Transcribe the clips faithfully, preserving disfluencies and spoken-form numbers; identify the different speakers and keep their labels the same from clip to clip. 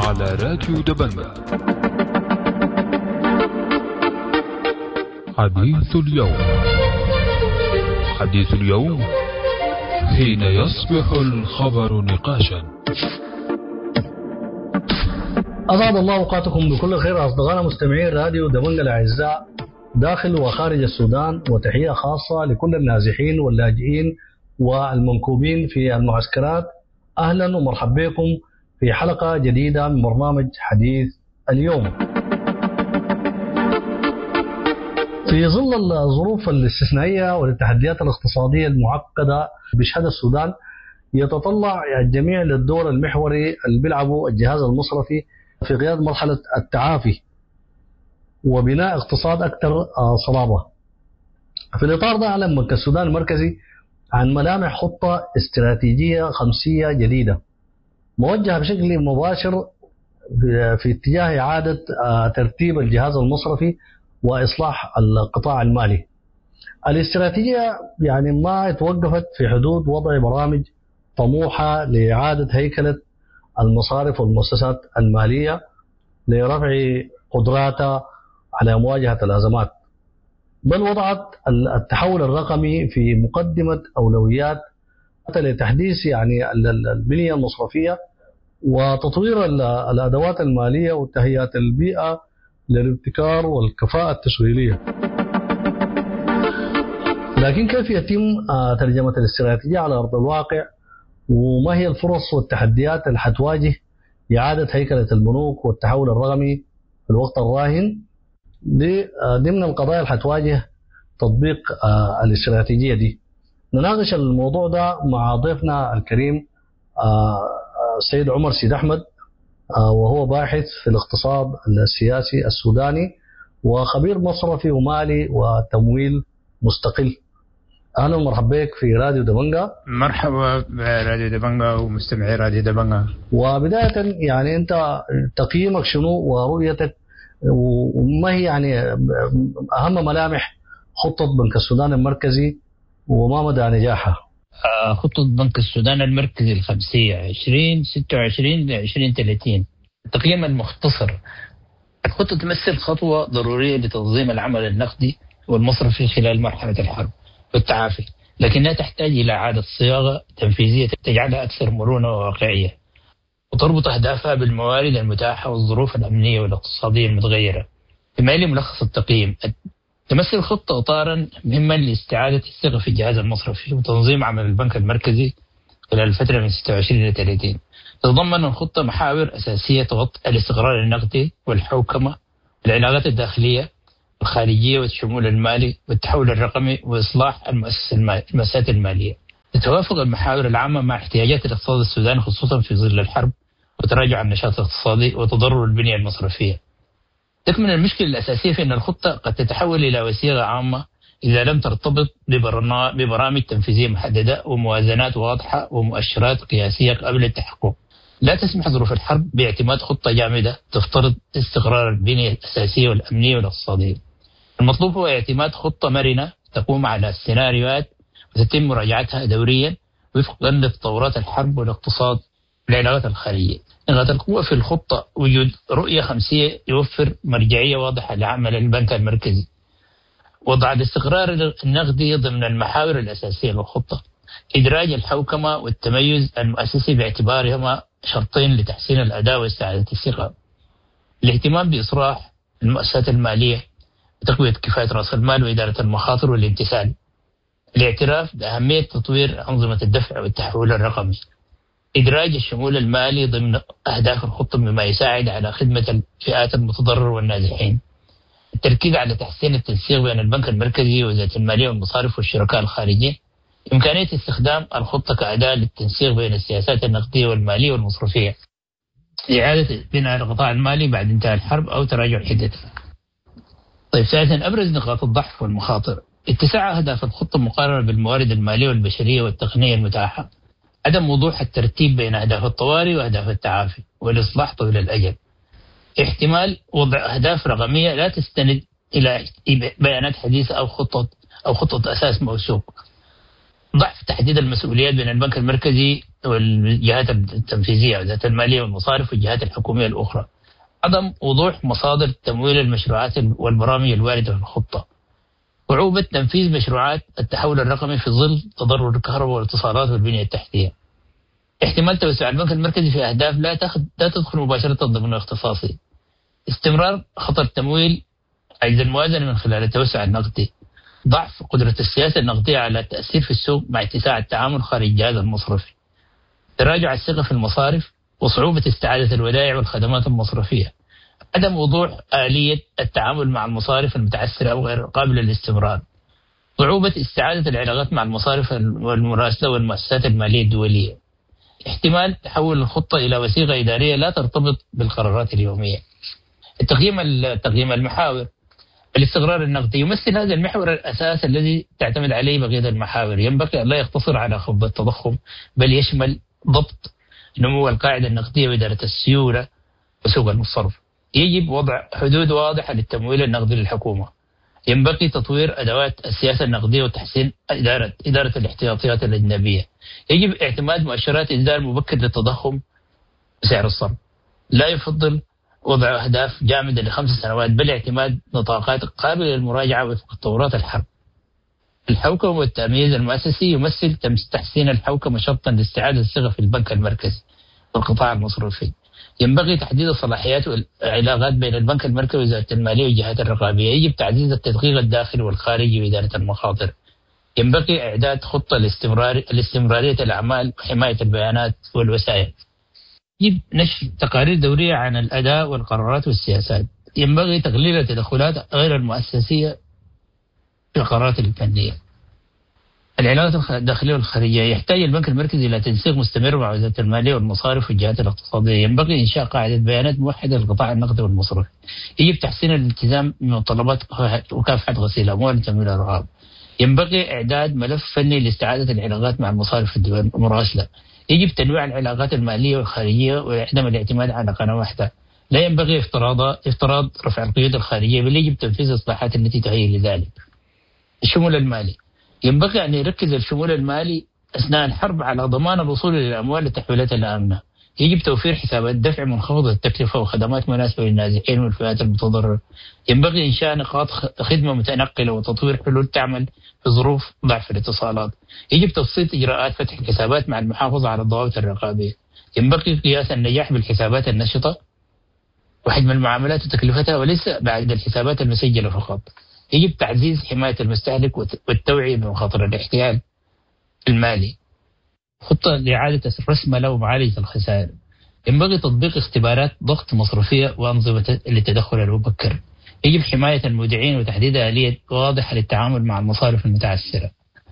Speaker 1: على راديو دبنجة. حديث اليوم. حديث اليوم حين يصبح الخبر نقاشا.
Speaker 2: أسعد الله أوقاتكم بكل خير أصدقائنا مستمعين راديو دبنجة الأعزاء داخل وخارج السودان، وتحية خاصة لكل النازحين واللاجئين والمنكوبين في المعسكرات. أهلا ومرحبا بكم في حلقة جديدة من برنامج حديث اليوم. في ظل الظروف الاستثنائية والتحديات الاقتصادية المعقدة بشهد السودان، يتطلع الجميع للدور المحوري اللي بيلعبه الجهاز المصرفي في قيادة مرحلة التعافي وبناء اقتصاد أكثر صلابة. في الإطار ده أعلن بنك السودان المركزي عن ملامح خطة استراتيجية خمسية جديدة موجهة بشكل مباشر في اتجاه إعادة ترتيب الجهاز المصرفي وإصلاح القطاع المالي. الاستراتيجية يعني ما توقفت في حدود وضع برامج طموحة لإعادة هيكلة المصارف والمؤسسات المالية لرفع قدراتها على مواجهة الأزمات، بل وضعت التحول الرقمي في مقدمة أولويات لتحديث يعني البنية المصرفية وتطوير الأدوات المالية وتهيئة البيئة للابتكار والكفاءة التشغيلية. لكن كيف يتم ترجمة الاستراتيجية على أرض الواقع، وما هي الفرص والتحديات اللي حتواجه إعادة هيكلة البنوك والتحول الرقمي في الوقت الراهن؟ دي ضمن القضايا اللي حتواجه تطبيق الاستراتيجية دي. نناقش الموضوع ده مع ضيفنا الكريم السيد عمر سيد أحمد، وهو باحث في الاقتصاد السياسي السوداني وخبير مصرفي ومالي وتمويل مستقل. أهلا ومرحبا بك في راديو دبنجة.
Speaker 3: مرحبا براديو دبنجة ومستمعي راديو دبنجة.
Speaker 2: وبداية يعني أنت تقييمك شنو ورؤيتك، وما هي يعني أهم ملامح خطة بنك السودان المركزي وما مدى نجاحها؟
Speaker 3: خطة بنك السودان المركزي الخمسية عشرين ستة وعشرين لعشرين ثلاثين. التقييم المختصر: الخطة تمثل خطوة ضرورية لتنظيم العمل النقدي والمصرفي خلال مرحلة الحرب والتعافي، لكنها تحتاج إلى إعادة صياغة تنفيذية تجعلها أكثر مرونة وواقعية، وتربط أهدافها بالموارد المتاحة والظروف الأمنية والاقتصادية المتغيرة. بما يلي ملخص التقييم: تمثل الخطة إطارا مهما لاستعادة الثقة في الجهاز المصرفي وتنظيم عمل البنك المركزي خلال الفترة من ستة وعشرين إلى ثلاثين. تتضمن الخطة محاور أساسية تغطي الاستقرار النقدي والحوكمة والعلاقات الداخلية والخارجية والشمول المالي والتحول الرقمي وإصلاح المؤسسات المالية. تتوافق المحاور العامة مع احتياجات الاقتصاد السوداني خصوصا في ظل الحرب وتراجع النشاط الاقتصادي وتضرر البنية المصرفية. تكمن المشكلة الأساسية في أن الخطة قد تتحول إلى وسيلة عامة إذا لم ترتبط ببرامج تنفيذية محددة وموازنات واضحة ومؤشرات قياسية قبل التحقق. لا تسمح ظروف الحرب باعتماد خطة جامدة تفترض استقرار البنية الأساسية والأمنية والاقتصادية. المطلوب هو اعتماد خطة مرنة تقوم على السيناريوهات وتتم مراجعتها دوريا وفقا لتطورات الحرب والاقتصاد والعلاقات الخارجية. نقاط القوة في الخطة: وجود رؤية خمسية يوفر مرجعية واضحة لعمل البنك المركزي، وضع الاستقرار النقدي ضمن المحاور الأساسية للخطة، إدراج الحوكمة والتميز المؤسسي باعتبارهما شرطين لتحسين الأداء واستعادة الثقة، الاهتمام بإصلاح المؤسسات المالية وتقوية كفاءة رأس المال وإدارة المخاطر والامتثال، الاعتراف بأهمية تطوير أنظمة الدفع والتحول الرقمي، إدراج الشمول المالي ضمن أهداف الخطة مما يساعد على خدمة الفئات المتضررة والنازحين، التركيز على تحسين التنسيق بين البنك المركزي ووزارة المالية والمصارف والشركاء الخارجيين، إمكانية استخدام الخطة كأداة للتنسيق بين السياسات النقدية والمالية والمصرفية، إعادة بناء القطاع المالي بعد انتهاء الحرب أو تراجع حدتها. طيب، ثالثا أبرز نقاط الضعف والمخاطر: اتساع أهداف الخطة مقارنة بالموارد المالية والبشرية والتقنية المتاحة، عدم وضوح الترتيب بين أهداف الطوارئ وأهداف التعافي والإصلاح طويل الأجل، احتمال وضع أهداف رقمية لا تستند إلى بيانات حديثة أو خطة أو خطة أساس موثوق، ضعف تحديد المسؤوليات بين البنك المركزي والجهات التنفيذية ذات المالية والمصارف والجهات الحكومية الأخرى. عدم وضوح مصادر تمويل المشروعات والبرامج الواردة في الخطة. صعوبة تنفيذ مشروعات التحول الرقمي في ظل تضرر الكهرباء والاتصالات والبنية التحتية. احتمال توسع البنك المركزي في أهداف لا لا تدخل مباشرة ضمن الاختصاصي. استمرار خطر تمويل عجز الموازنة من خلال التوسع النقدي. ضعف قدرة السياسة النقدية على التأثير في السوق مع اتساع التعامل خارج الجهاز المصرفي. تراجع الثقة في المصارف وصعوبة استعادة الودائع والخدمات المصرفية. عدم وضوح آلية التعامل مع المصارف المتعثرة أو غير قابلة للاستمرار. صعوبة استعادة العلاقات مع المصارف والمراسلة والمؤسسات المالية الدولية. احتمال تحول الخطة إلى وثيقة إدارية لا ترتبط بالقرارات اليومية. التقييم التقييم المحاور. الاستقرار النقدي يمثل هذا المحور الأساس الذي تعتمد عليه بقية المحاور. ينبغي أن لا يقتصر على خفض التضخم بل يشمل ضبط نمو القاعدة النقدية وإدارة السيولة وسوق الصرف. يجب وضع حدود واضحة للتمويل النقدي للحكومة. ينبغي تطوير أدوات السياسة النقدية وتحسين إدارة إدارة الاحتياطيات الأجنبية. يجب اعتماد مؤشرات إنذار مبكر للتضخم وسعر الصرف. لا يفضل وضع أهداف جامدة لخمس سنوات بل اعتماد نطاقات قابلة للمراجعة وفق تطورات الحرب. الحوكمة والتمييز المؤسسي يمثل تحسين الحوكمة شرطا لاستعادة الثقة في البنك المركزي والقطاع المصرفي. ينبغي تحديد الصلاحيات والعلاقات بين البنك المركزي ووزارة المالية والجهات الرقابية. يجب تعزيز التدقيق الداخلي والخارجي وإدارة المخاطر. ينبغي إعداد خطة لاستمرار لاستمرارية الأعمال وحماية البيانات والوسائل. يجب نشر تقارير دورية عن الأداء والقرارات والسياسات. ينبغي تقليل التدخلات غير المؤسسية في القرارات الفنية. العلاقات الداخلية والخارجية. يحتاج البنك المركزي إلى تنسيق مستمر مع وزارة المالية والمصارف والجهات الاقتصادية. ينبغي إنشاء قاعدة بيانات موحدة للقطاع النقدي والمصرفي. يجب تحسين الالتزام بمتطلبات مكافحة غسيل الأموال وتمويل الأرهاب. ينبغي إعداد ملف فني لاستعادة العلاقات مع المصارف المراسلة. يجب تنويع العلاقات المالية والخارجية وعدم الاعتماد على قناة واحدة. لا ينبغي افتراض افتراض رفع القيود الخارجية بل يجب تنفيذ الإصلاحات التي تهيئ لذلك. الشمول المالي. ينبغي أن يركز الشمول المالي أثناء الحرب على ضمان الوصول إلى الأموال للتحويلات الآمنة. يجب توفير حسابات دفع منخفضة التكلفة وخدمات مناسبة للنازحين والفئات المتضررة. ينبغي إنشاء نقاط خدمة متنقلة وتطوير حلول تعمل في ظروف ضعف الاتصالات. يجب تبسيط إجراءات فتح الحسابات مع المحافظة على الضوابط الرقابية. ينبغي قياس النجاح بالحسابات النشطة وحجم المعاملات وتكلفتها وليس بعد الحسابات المسجلة فقط. يجب تعزيز حماية المستهلك والتوعية بمخاطر الاحتيال المالي. خطة لإعادة الرسملة ومعالجة الخسائر. ينبغي تطبيق اختبارات ضغط مصرفية وأنظمة للتدخل المبكر. يجب حماية المودعين وتحديد آلية واضحة للتعامل مع المصارف المتعثرة.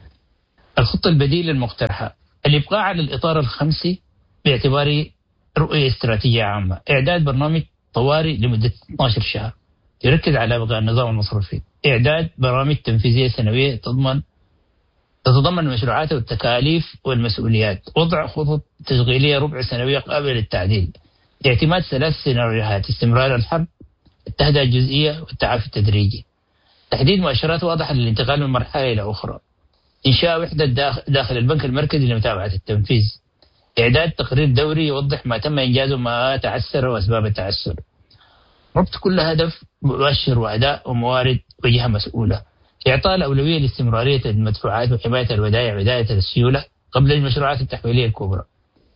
Speaker 3: الخطة البديلة المقترحة. الإبقاء على الإطار الخمسي باعتباره رؤية استراتيجية عامة. إعداد برنامج طوارئ لمدة اثني عشر شهر يركز على بقاء النظام المصرفي. إعداد برامج تنفيذية سنوية تضمن تتضمن المشروعات والتكاليف والمسؤوليات. وضع خطط تشغيلية ربع سنوية قابلة للتعديل. اعتماد ثلاث سيناريوهات: استمرار الحرب، التهدئة الجزئية، والتعافي التدريجي. تحديد مؤشرات واضحة للانتقال من مرحلة إلى أخرى. إنشاء وحدة داخل البنك المركزي لمتابعة التنفيذ. إعداد تقرير دوري يوضح ما تم إنجازه وما تعثر وأسباب التعثر. ربط كل هدف مؤشر وأداء وموارد وجهة مسؤولة. إعطاء الأولوية لاستمرارية المدفوعات وحماية الودائع وإدارة السيولة قبل المشروعات التحويلية الكبرى.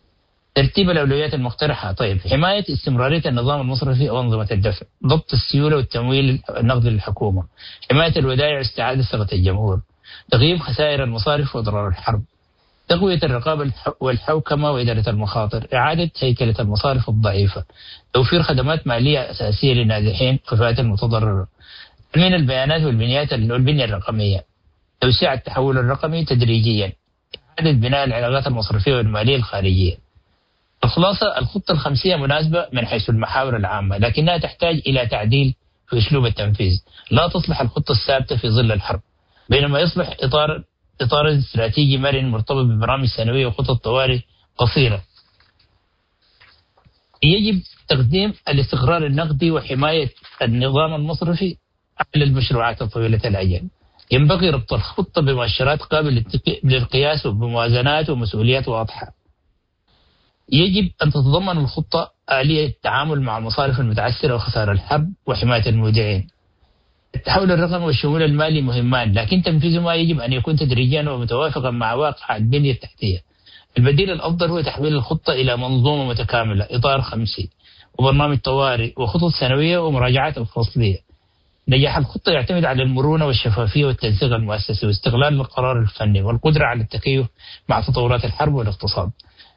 Speaker 3: ترتيب الأولويات المقترحة. طيب، حماية استمرارية النظام المصرفي وأنظمة الدفع. ضبط السيولة والتمويل النقدي للحكومة. حماية الودائع واستعادة ثقة الجمهور. تقييم خسائر المصارف وأضرار الحرب. تقوية الرقابة والحوكمة وإدارة المخاطر. إعادة هيكلة المصارف الضعيفة. توفير خدمات مالية أساسية للنازحين والفئات المتضررة. تأمين البيانات والبنيات والبنية الرقمية. توسيع التحول الرقمي تدريجيا. إعادة بناء العلاقات المصرفية والمالية الخارجية. الخلاصة: الخطة الخمسية مناسبة من حيث المحاور العامة، لكنها تحتاج إلى تعديل في أسلوب التنفيذ. لا تصلح الخطة الثابتة في ظل الحرب، بينما يصلح إطار إطار استراتيجي مرن مرتبط ببرامج سنوية وخطط طوارئ قصيرة. يجب تقديم الاستقرار النقدي وحماية النظام المصرفي على المشروعات الطويلة الأجل. ينبغي ربط الخطة بمؤشرات قابلة للقياس وبموازنات ومسؤوليات واضحة. يجب أن تتضمن الخطة آلية التعامل مع المصارف المتعثرة وخسائر الحرب وحماية المودعين. التحول الرقمي والشمول المالي مهمان، لكن تنفيذهما يجب أن يكون تدريجيا ومتوافقا مع واقع البنية التحتية. البديل الأفضل هو تحويل الخطة إلى منظومة متكاملة، إطار خمسي وبرنامج طوارئ وخطط سنوية ومراجعات فصلية. نجاح الخطة يعتمد على المرونة والشفافية والتنسيق المؤسسي واستغلال القرار الفني والقدرة على التكيف مع تطورات الحرب والاقتصاد.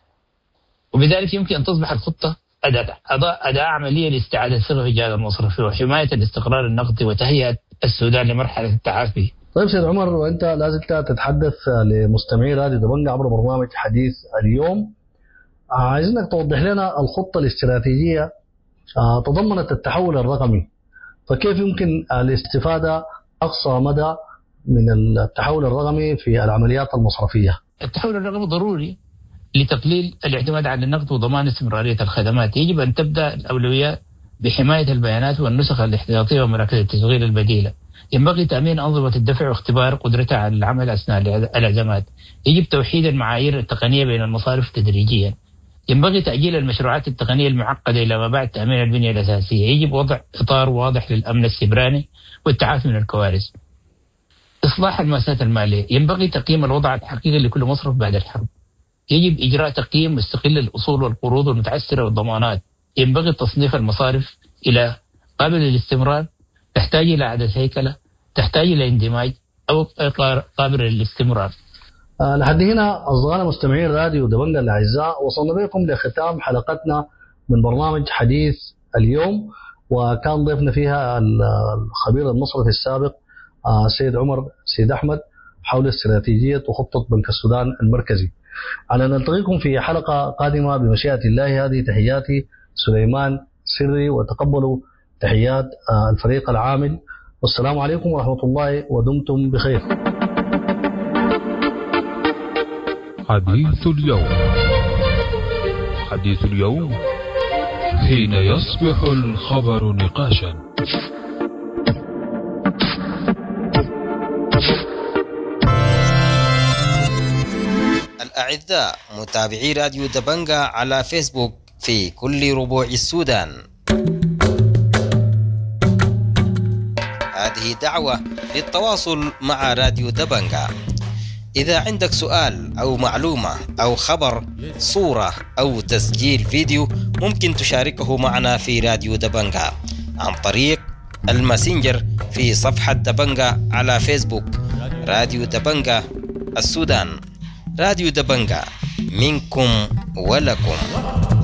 Speaker 3: وبذلك يمكن أن تصبح الخطة أداة, أداة عملية لاستعادة الثقة في الجهاز المصرفي وحماية الاستقرار النقدي وتهيئة السودان لمرحلة التعافي.
Speaker 2: طيب سيد عمر، وأنت لازلت تتحدث لمستمعي راديو دبنجة عبر برنامج حديث اليوم، عايزينك توضح لنا الخطة الاستراتيجية تضمنت التحول الرقمي، فكيف يمكن الاستفادة أقصى مدى من التحول الرقمي في العمليات المصرفية؟
Speaker 3: التحول الرقمي ضروري لتقليل الاعتماد على النقد وضمان استمرارية الخدمات. يجب أن تبدأ الأولويات بحماية البيانات والنسخ الاحتياطية ومراكز التشغيل البديلة. ينبغي تأمين أنظمة الدفع واختبار قدرتها على العمل أثناء الأزمات. يجب توحيد المعايير التقنية بين المصارف تدريجيا. ينبغي تأجيل المشروعات التقنية المعقدة إلى ما بعد تأمين البنية الأساسية. يجب وضع إطار واضح للأمن السيبراني والتعافي من الكوارث. إصلاح المؤسسات المالية. ينبغي تقييم الوضع الحقيقي لكل مصرف بعد الحرب. يجب إجراء تقييم مستقل للأصول والقروض المتعثرة والضمانات. ينبغي تصنيف المصارف إلى قابل للاستمرار، تحتاج إلى إعادة هيكلة، تحتاج إلى اندماج، أو قابل للاستمرار.
Speaker 2: أه لحد هنا أصدقائنا مستمعين راديو دبنجة الأعزاء، وصلنا بكم لختام حلقتنا من برنامج حديث اليوم، وكان ضيفنا فيها الخبير المصرفي السابق أه سيد عمر سيد أحمد حول استراتيجية وخطة بنك السودان المركزي. على أن نلتقيكم في حلقة قادمة بمشيئة الله. هذه تحياتي سليمان سري، وتقبلوا تحيات الفريق العامل، والسلام عليكم ورحمة الله ودمتم بخير.
Speaker 1: حديث اليوم. حديث اليوم حين يصبح الخبر نقاشا.
Speaker 4: الأعزاء متابعي راديو دبنجة على فيسبوك في كل ربوع السودان، هذه دعوة للتواصل مع راديو دبنجة. إذا عندك سؤال أو معلومة أو خبر، صورة أو تسجيل فيديو، ممكن تشاركه معنا في راديو دبنجة عن طريق الماسنجر في صفحة دبنجة على فيسبوك. راديو دبنجة السودان، راديو دبنجة، منكم ولكم.